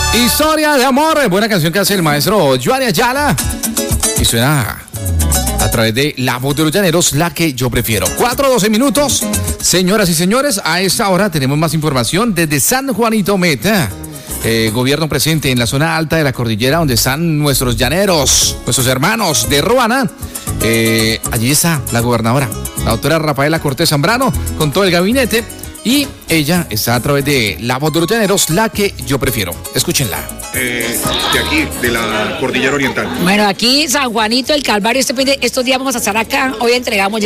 Historia de amor, buena canción que hace el maestro Johnny Ayala. Y suena a través de La Voz de los Llaneros, la que yo prefiero. 4:12 minutos. Señoras y señores, a esta hora tenemos más información desde San Juanito Meta. Gobierno presente en la zona alta de la cordillera donde están nuestros llaneros, nuestros hermanos de Ruana. Allí está la gobernadora, la doctora Rafaela Cortés Zambrano, con todo el gabinete. Y ella está a través de La Voz de los Llaneros, la que yo prefiero. Escúchenla. De aquí, de la Cordillera Oriental. Bueno, aquí San Juanito, el Calvario, estos días vamos a estar acá. Hoy entregamos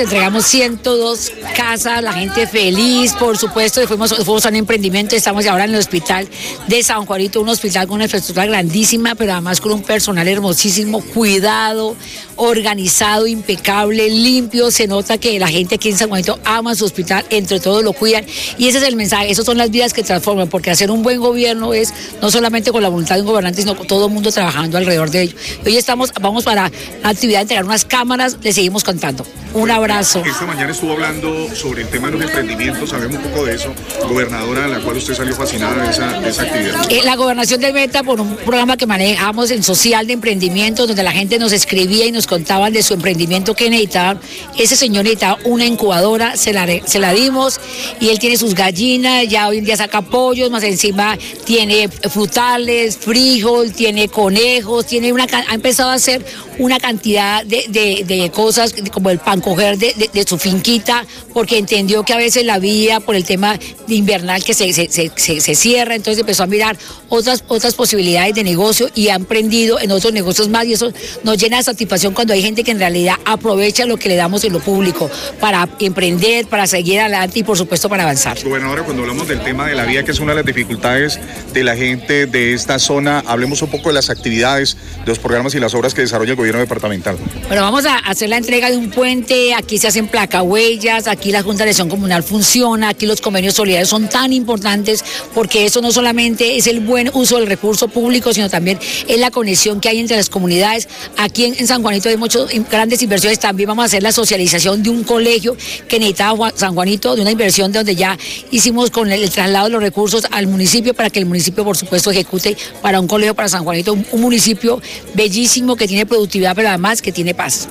102 casas, la gente feliz, por supuesto. Fuimos a un emprendimiento, estamos ahora en el hospital de San Juanito, un hospital con una infraestructura grandísima, pero además con un personal hermosísimo, cuidado, organizado, impecable, limpio. Se nota que la gente aquí en San Juanito ama su hospital, entre todos lo cuidan. Y ese es el mensaje, esas son las vidas que transforman, porque hacer un buen gobierno es no solamente con la voluntad de un gobernante, sino con todo el mundo trabajando alrededor de ello. Hoy vamos para la actividad de entregar unas cámaras, le seguimos contando. Un abrazo. Esta mañana estuvo hablando sobre el tema de los emprendimientos, sabemos un poco de eso, gobernadora, a la cual usted salió fascinada de esa actividad. La gobernación de Meta, por un programa que manejamos en social de emprendimientos, donde la gente nos escribía y nos contaban de su emprendimiento que necesitaban. Ese señor necesitaba una incubadora, se la dimos, y él tiene sus gallinas, ya hoy en día saca pollos, más encima tiene frutales, frijol, tiene conejos, ha empezado a hacer una cantidad de cosas como el pan coger de su finquita, porque entendió que a veces la vía por el tema de invernal que se cierra, entonces empezó a mirar otras posibilidades de negocio y ha emprendido en otros negocios más, y eso nos llena de satisfacción cuando hay gente que en realidad aprovecha lo que le damos en lo público para emprender, para seguir adelante y por supuesto para avanzar. Gobernadora, cuando hablamos del tema de la vía, que es una de las dificultades de la gente de esta zona, hablemos un poco de las actividades, de los programas y las obras que desarrolla el gobierno departamental. Bueno, vamos a hacer la entrega de un puente, aquí se hacen placahuellas, aquí la Junta de Acción Comunal funciona, aquí los convenios solidarios son tan importantes, porque eso no solamente es el buen uso del recurso público, sino también es la conexión que hay entre las comunidades. Aquí en San Juanito hay muchas grandes inversiones, también vamos a hacer la socialización de un colegio que necesitaba San Juanito, de una inversión de donde ya hicimos con el traslado de los recursos al municipio para que el municipio, por supuesto, ejecute para un colegio para San Juanito, un municipio bellísimo que tiene productividad, pero además que tiene paz.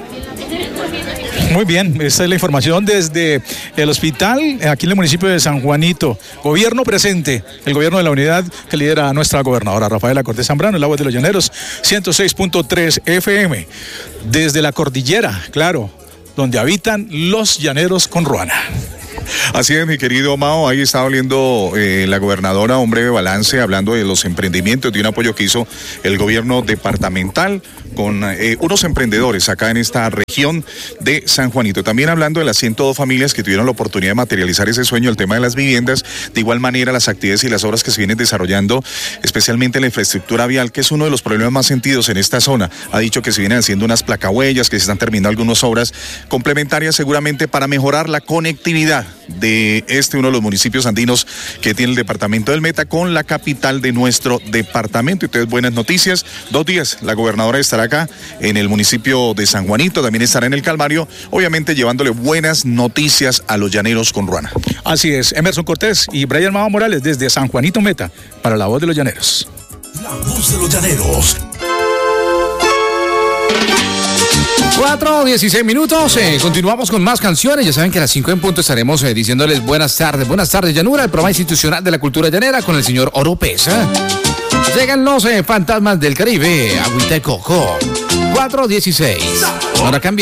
Muy bien, esta es la información desde el hospital, aquí en el municipio de San Juanito. Gobierno presente, el gobierno de la unidad que lidera nuestra gobernadora Rafaela Cortés Zambrano, el La Voz de los Llaneros, 106.3 FM. Desde la cordillera, claro, donde habitan los llaneros con Ruana. Así es, mi querido Mao, ahí estaba hablando la gobernadora, un breve balance, hablando de los emprendimientos, de un apoyo que hizo el gobierno departamental con unos emprendedores acá en esta región de San Juanito. También hablando de las 102 familias que tuvieron la oportunidad de materializar ese sueño, el tema de las viviendas, de igual manera las actividades y las obras que se vienen desarrollando, especialmente en la infraestructura vial, que es uno de los problemas más sentidos en esta zona. Ha dicho que se vienen haciendo unas placahuellas, que se están terminando algunas obras complementarias seguramente para mejorar la conectividad de uno de los municipios andinos que tiene el departamento del Meta con la capital de nuestro departamento. Entonces, buenas noticias. 2 días la gobernadora estará acá en el municipio de San Juanito, también estará en el Calvario, obviamente llevándole buenas noticias a los llaneros con Ruana. Así es, Emerson Cortés y Brian Mao Morales desde San Juanito Meta para La Voz de los Llaneros. La Voz de los Llaneros. 4:16 minutos, continuamos con más canciones. Ya saben que a las 5 en punto estaremos diciéndoles buenas tardes llanura, el programa institucional de la cultura llanera con el señor Oropesa. Llegan los fantasmas del Caribe, Agüita de Coco. 4:16. Ahora cambia.